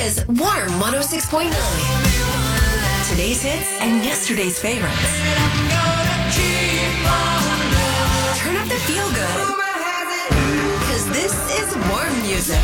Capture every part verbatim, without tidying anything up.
is Warm one oh six point nine. Today's hits and yesterday's favorites. Turn up the feel good. Because this is warm music.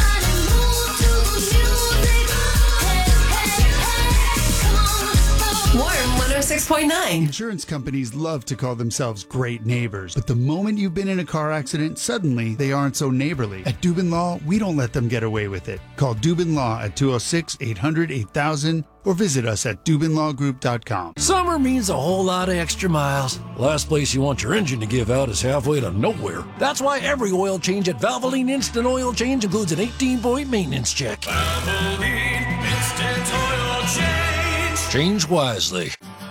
Warm one oh six point nine. Insurance companies love to call themselves great neighbors, but the moment you've been in a car accident, suddenly they aren't so neighborly. At Dubin Law, we don't let them get away with it. Call Dubin Law at two oh six, eight hundred, eight thousand or visit us at dubin law group dot com. Summer means a whole lot of extra miles. Last place you want your engine to give out is halfway to nowhere. That's why every oil change at Valvoline Instant Oil Change includes an eighteen-point maintenance check. Valvoline Instant Oil Change. Change wisely.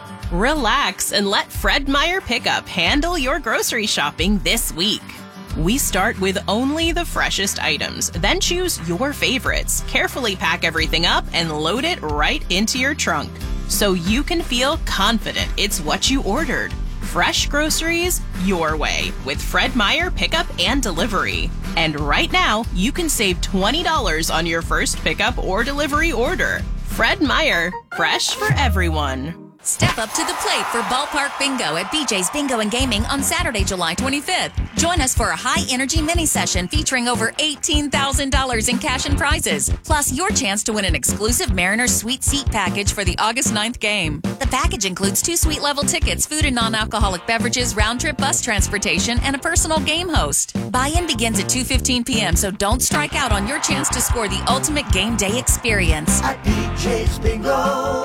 Relax and let Fred Meyer Pickup handle your grocery shopping this week. We start with only the freshest items, then choose your favorites, carefully pack everything up, and load it right into your trunk so you can feel confident it's what you ordered. Fresh groceries your way with Fred Meyer Pickup and Delivery. And right now, you can save twenty dollars on your first pickup or delivery order. Fred Meyer, fresh for everyone. Step up to the plate for Ballpark Bingo at B J's Bingo and Gaming on Saturday, July twenty-fifth. Join us for a high-energy mini-session featuring over eighteen thousand dollars in cash and prizes, plus your chance to win an exclusive Mariners Sweet Seat package for the August ninth game. The package includes two suite-level tickets, food and non-alcoholic beverages, round-trip bus transportation, and a personal game host. Buy-in begins at two fifteen p.m., so don't strike out on your chance to score the ultimate game day experience. At B J's Bingo,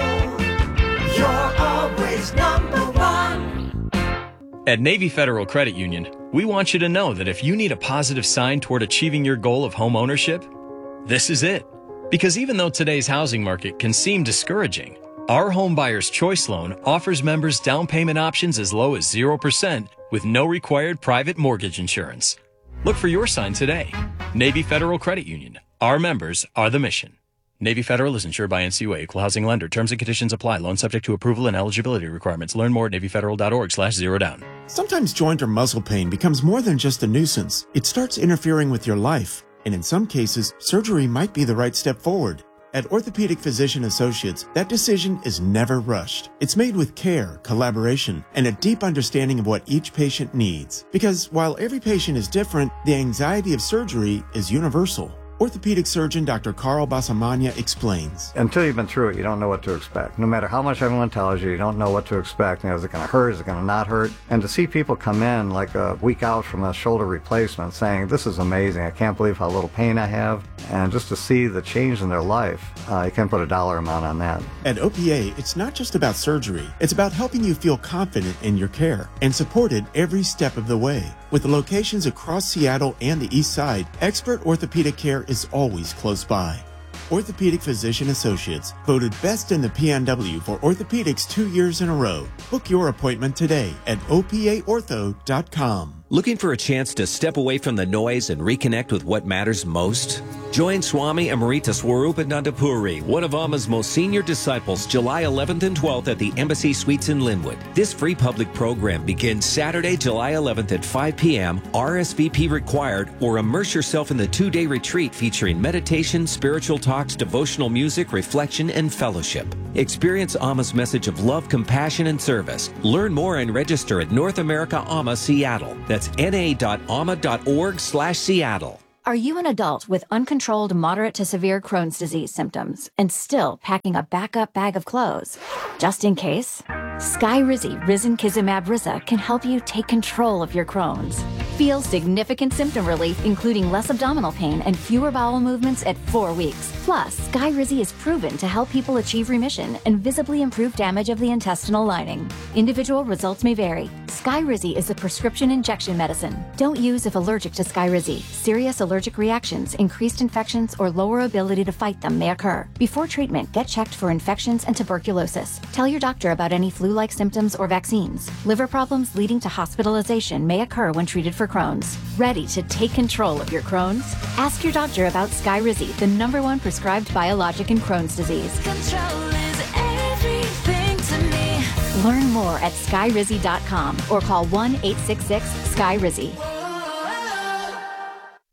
you're always number one. At Navy Federal Credit Union, we want you to know that if you need a positive sign toward achieving your goal of home ownership, this is it. Because even though today's housing market can seem discouraging, our Home Buyer's Choice Loan offers members down payment options as low as zero percent with no required private mortgage insurance. Look for your sign today. Navy Federal Credit Union. Our members are the mission. Navy Federal is insured by N C U A, Equal Housing Lender. Terms and conditions apply. Loan subject to approval and eligibility requirements. Learn more at navy federal dot org slash zero down. Sometimes joint or muscle pain becomes more than just a nuisance. It starts interfering with your life. And in some cases, surgery might be the right step forward. At Orthopedic Physician Associates, that decision is never rushed. It's made with care, collaboration, and a deep understanding of what each patient needs. Because while every patient is different, the anxiety of surgery is universal. Orthopedic surgeon Doctor Carl Basamania explains. Until you've been through it, you don't know what to expect. No matter how much everyone tells you, you don't know what to expect. You know, is it going to hurt? Is it going to not hurt? And to see people come in like a week out from a shoulder replacement saying, this is amazing. I can't believe how little pain I have. And just to see the change in their life, uh, you can't put a dollar amount on that. At O P A, it's not just about surgery. It's about helping you feel confident in your care and supported every step of the way. With locations across Seattle and the East Side, expert orthopedic care is always close by. Orthopedic Physician Associates, voted best in the P N W for orthopedics two years in a row. Book your appointment today at O P A ortho dot com. Looking for a chance to step away from the noise and reconnect with what matters most? Join Swami Amrita Swarupananda Puri, one of Amma's most senior disciples, July eleventh and twelfth at the Embassy Suites in Linwood. This free public program begins Saturday, July eleventh at five p.m., R S V P required, or immerse yourself in the two-day retreat featuring meditation, spiritual talks, devotional music, reflection, and fellowship. Experience Amma's message of love, compassion, and service. Learn more and register at North America Amma Seattle. That's N A dot amma dot org slash Seattle. Are you an adult with uncontrolled moderate to severe Crohn's disease symptoms and still packing a backup bag of clothes? Just in case, Skyrizi Risankizumab Riza can help you take control of your Crohn's. Feel significant symptom relief, including less abdominal pain and fewer bowel movements at four weeks. Plus, Skyrizi is proven to help people achieve remission and visibly improve damage of the intestinal lining. Individual results may vary. Skyrizi is a prescription injection medicine. Don't use if allergic to Skyrizi. Serious allergic reactions, increased infections, or lower ability to fight them may occur. Before treatment, get checked for infections and tuberculosis. Tell your doctor about any flu-like symptoms or vaccines. Liver problems leading to hospitalization may occur when treated for Crohn's. Ready to take control of your Crohn's? Ask your doctor about Skyrizi, the number one prescribed biologic in Crohn's disease. Control is everything to me. Learn more at skyrizi dot com or call one eight six six, S K Y R I Z I.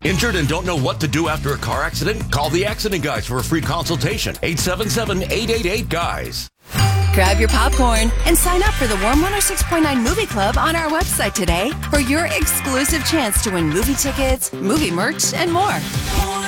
Injured and don't know what to do after a car accident? Call the Accident Guys for a free consultation. eight seven seven, eight eight eight, GUYS. Grab your popcorn and sign up for the Warm one oh six point nine Movie Club on our website today for your exclusive chance to win movie tickets, movie merch, and more.